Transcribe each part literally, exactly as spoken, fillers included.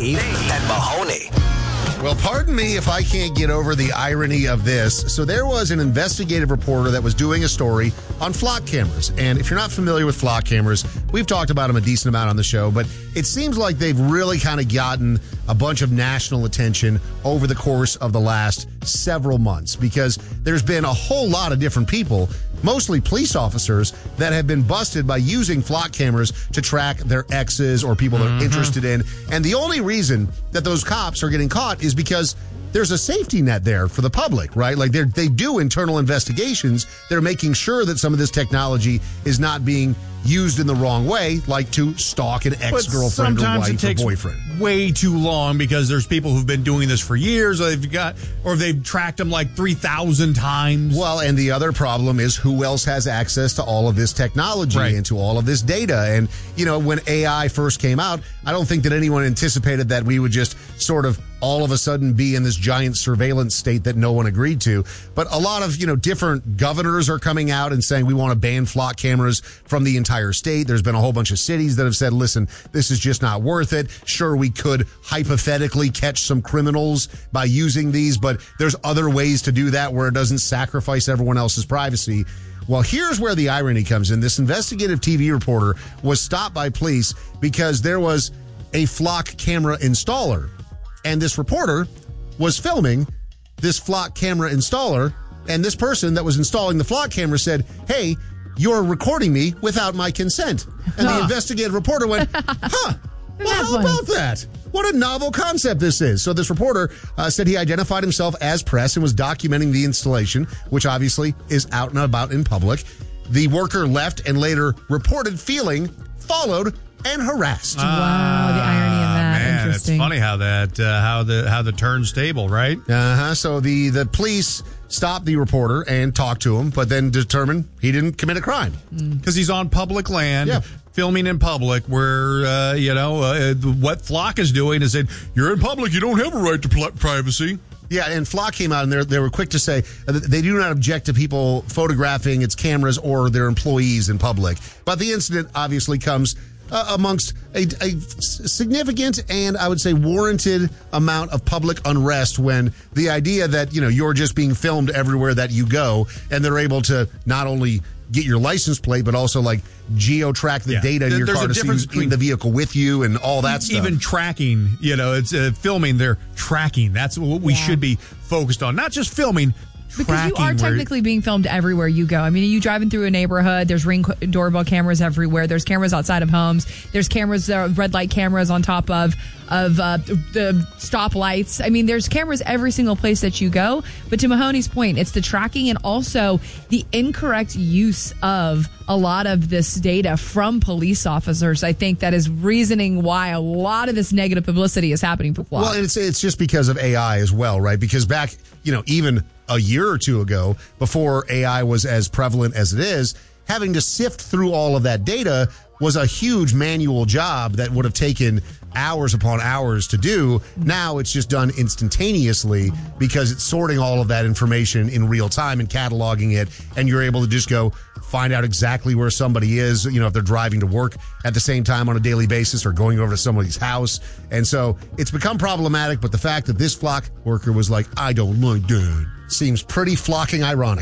Dave and Mahoney. Well, pardon me if I can't get over the irony of this. So there was an investigative reporter that was doing a story on flock cameras. And if you're not familiar with flock cameras, we've talked about them a decent amount on the show, but it seems like they've really kind of gotten a bunch of national attention over the course of the last several months because there's been a whole lot of different people, mostly police officers, that have been busted by using flock cameras to track their exes or people they're mm-hmm. interested in. And the only reason that those cops are getting caught is because there's a safety net there for the public, right? Like they they do internal investigations. They're making sure that some of this technology is not being used in the wrong way, like to stalk an ex-girlfriend or wife it takes or boyfriend. Way too long because there's people who've been doing this for years, or they've got, or they've tracked them like three thousand times. Well, and the other problem is who else has access to all of this technology right. and to all of this data. And, you know, when A I first came out, I don't think that anyone anticipated that we would just sort of all of a sudden be in this giant surveillance state that no one agreed to. But a lot of, you know, different governors are coming out and saying we want to ban flock cameras from the entire state. There's been a whole bunch of cities that have said, listen, this is just not worth it. Sure, we could hypothetically catch some criminals by using these, but there's other ways to do that where it doesn't sacrifice everyone else's privacy. Well, here's where the irony comes in. This investigative T V reporter was stopped by police because there was a flock camera installer. And this reporter was filming this flock camera installer, and this person that was installing the flock camera said, hey, you're recording me without my consent. And the investigative reporter went, huh, well, how about that? What a novel concept this is. So this reporter uh, said he identified himself as press and was documenting the installation, which obviously is out and about in public. The worker left and later reported feeling followed and harassed. Wow, the irony of that. Man, it's funny how that uh, how the how the turnstable, right? Uh-huh. So the the police stopped the reporter and talked to him, but then determined he didn't commit a crime because he's on public land. Yeah. Filming in public where, uh, you know, uh, what Flock is doing is saying, you're in public, you don't have a right to pl- privacy. Yeah, and Flock came out and they were quick to say they do not object to people photographing its cameras or their employees in public. But the incident obviously comes uh, amongst a, a significant and I would say warranted amount of public unrest when the idea that, you know, you're just being filmed everywhere that you go and they're able to not only get your license plate, but also like geo-track the yeah. data in your There's car to see who's in the vehicle with you and all that stuff. Even tracking, you know, it's uh, filming, they're tracking. That's what we yeah. should be focused on. Not just filming, because you are technically being filmed everywhere you go. I mean, you driving through a neighborhood, there's Ring doorbell cameras everywhere. There's cameras outside of homes. There's cameras, uh, red light cameras on top of of uh, the stoplights. I mean, there's cameras every single place that you go. But to Mahoney's point, it's the tracking and also the incorrect use of a lot of this data from police officers. I think that is reasoning why a lot of this negative publicity is happening for Flock. Well, it's it's just because of A I as well, right? Because back, you know, even a year or two ago, before A I was as prevalent as it is, having to sift through all of that data was a huge manual job that would have taken hours upon hours to do. Now it's just done instantaneously because it's sorting all of that information in real time and cataloging it, and you're able to just go find out exactly where somebody is, you know, if they're driving to work at the same time on a daily basis or going over to somebody's house. And so it's become problematic, but the fact that this Flock worker was like, I don't like that, seems pretty flocking ironic.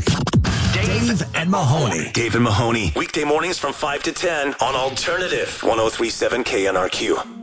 Dave and Mahoney. Dave and Mahoney. Weekday mornings from five to ten on Alternative one oh three point seven K N R Q.